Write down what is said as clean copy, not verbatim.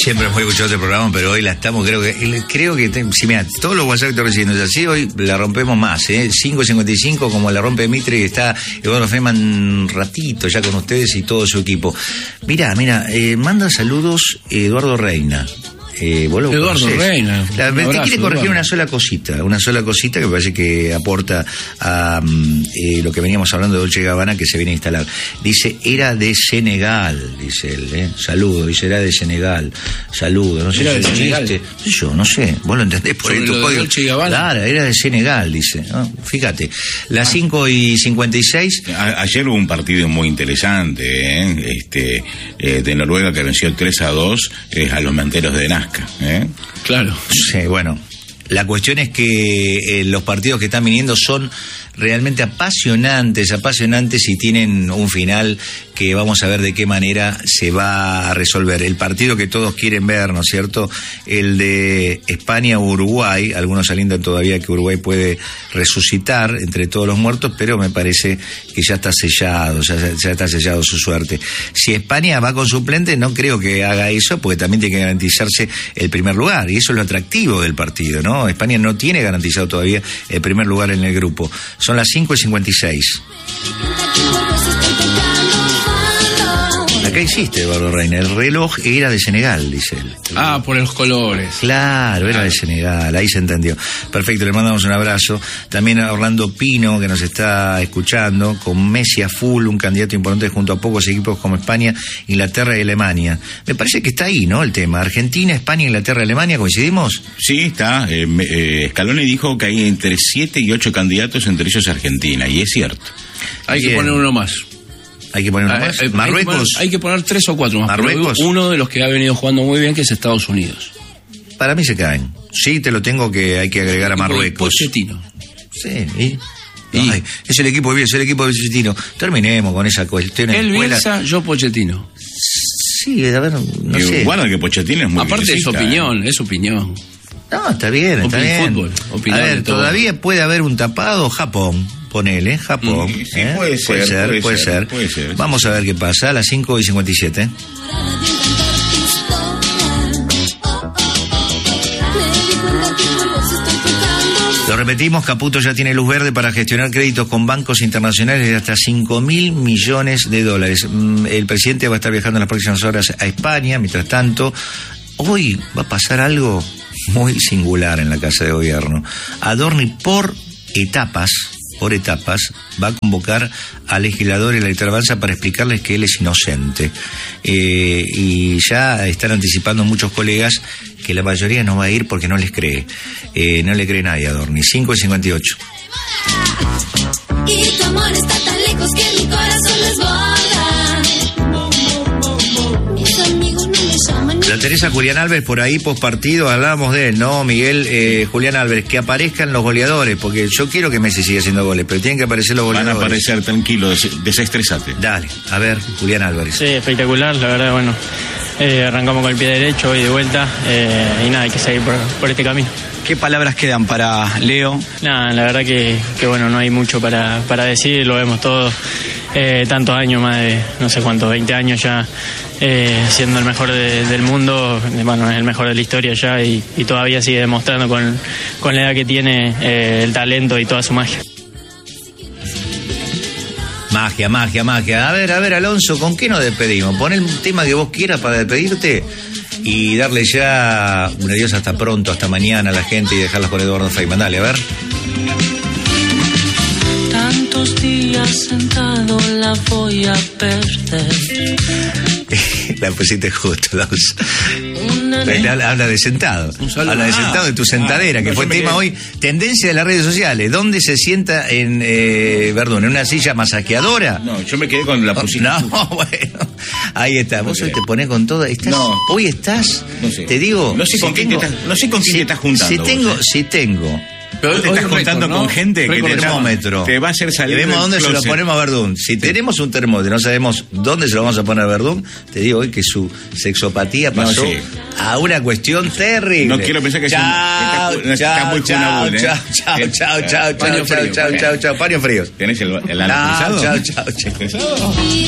Siempre hemos escuchado este programa, pero hoy la estamos, creo que si mira, todos los WhatsApp que estoy recibiendo es así, hoy la rompemos más, 5:55, como la rompe Mitre, y está Eduardo Feynman un ratito ya con ustedes y todo su equipo. Mira, manda saludos Eduardo Reina. Eduardo Reina. Te quiere corregir una sola cosita que me parece que aporta a lo que veníamos hablando de Dolce & Gabbana, que se viene a instalar. Dice, era de Senegal, dice él, saludo, dice, era de Senegal, saludo, no sé era si de Senegal. Yo no sé, vos lo entendés por ahí tu código. Claro, era de Senegal, dice, ¿no? Fíjate, las 5:56. Ayer hubo un partido muy interesante, de Noruega, que venció 3-2 a los manteros de Nazca. Claro. Sí, bueno, la cuestión es que los partidos que están viniendo son realmente apasionantes y tienen un final que vamos a ver de qué manera se va a resolver. El partido que todos quieren ver, ¿no es cierto? El de España-Uruguay. Algunos alientan todavía que Uruguay puede resucitar entre todos los muertos, pero me parece que ya está sellado, ya está sellado su suerte. Si España va con suplente, no creo que haga eso, porque también tiene que garantizarse el primer lugar, y eso es lo atractivo del partido, ¿no? España no tiene garantizado todavía el primer lugar en el grupo. Son las 5:56. Acá insiste Eduardo Reina, el reloj era de Senegal, dice él. Por los colores. Claro, era de Senegal, ahí se entendió. Perfecto, le mandamos un abrazo. También a Orlando Pino, que nos está escuchando, con Messi a full, un candidato importante junto a pocos equipos como España, Inglaterra y Alemania. Me parece que está ahí, ¿no? El tema. Argentina, España, Inglaterra, Alemania, ¿coincidimos? Sí, está. Scaloni dijo que hay entre 7 y 8 candidatos, entre ellos Argentina, y es cierto. Hay que poner uno más. Hay que poner uno más. Marruecos. Hay que poner 3 o 4 más. Marruecos. Uno de los que ha venido jugando muy bien, que es Estados Unidos. Para mí se caen. Sí, te lo tengo que hay que agregar a Marruecos. Pochettino. Sí, Ay, es el equipo de Pochettino. Terminemos con esa cuestión. El Bielsa, yo Pochettino. Sí, a ver, no sé. Bueno, que Pochettino es muy aparte es opinión. No, está bien. Fútbol, a ver, todavía puede haber un tapado. Japón. Ponele, Japón. Sí, puede ser. Vamos a ver qué pasa a las 5:57. Lo repetimos, Caputo ya tiene luz verde para gestionar créditos con bancos internacionales de hasta $5.000 millones. El presidente va a estar viajando en las próximas horas a España. Mientras tanto, hoy va a pasar algo muy singular en la Casa de Gobierno. Adorni por etapas va a convocar a legisladores de la alternancia para explicarles que él es inocente. Y ya están anticipando muchos colegas que la mayoría no va a ir porque no les cree. No le cree nadie a Adorni. 5:58. Y tu amor está tan lejos que mi corazón desborda. Mis amigos no me llaman. La Teresa Julián Álvarez por ahí postpartido, hablábamos de él, ¿no, Miguel? Julián Álvarez, que aparezcan los goleadores, porque yo quiero que Messi siga haciendo goles, pero tienen que aparecer los goleadores. Van a aparecer, tranquilo, desestresate. Dale, a ver, Julián Álvarez. Sí, espectacular, la verdad, bueno, arrancamos con el pie derecho y de vuelta, y nada, hay que seguir por este camino. ¿Qué palabras quedan para Leo? Nada, la verdad que bueno, no hay mucho para decir, lo vemos todos, tantos años, más de no sé cuántos, 20 años ya, siendo el mejor del mundo, bueno, es el mejor de la historia ya, y todavía sigue demostrando con la edad que tiene, el talento y toda su magia. Magia. A ver, Alonso, ¿con qué nos despedimos? Pon el tema que vos quieras para despedirte y darle ya un adiós hasta pronto, hasta mañana a la gente y dejarlas con Eduardo Feynman. Dale, a ver. Tantos días sentado la voy a perder. La pusiste justo, Alonso. Habla de sentado. Habla de sentado, de tu sentadera, que fue tema hoy. Tendencia de las redes sociales. ¿Dónde se sienta en Verdún? ¿En una silla masajeadora? No, yo me quedé con la posición. No, bueno. Ahí está. Vos hoy te ponés con todo. Hoy estás. No sé. Te digo. No sé con quién te estás juntando. Si tengo. Pero te estás contando con gente que te va a hacer salir. Y vemos dónde se lo ponemos a Verdún. Si tenemos un termómetro, no sabemos dónde se lo vamos a poner a Verdún, te digo hoy que su sexopatía pasó a una cuestión terrible. No quiero pensar que está muy chao. Paños fríos. ¿Tenés el ala cruzado? Chao.